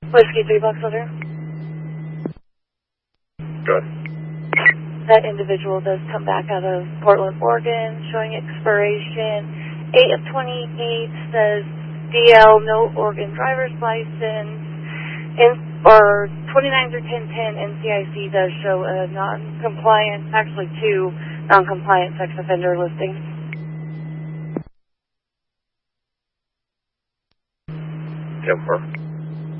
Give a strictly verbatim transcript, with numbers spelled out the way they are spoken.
Whiskey three Box Soldier. Good. That individual does come back out of Portland, Oregon, showing expiration eight of twenty-eight, says D L, no Oregon driver's license, in, or twenty-nine through ten ten, N C I C does show a non-compliant, actually two non-compliant sex offender listings. ten four.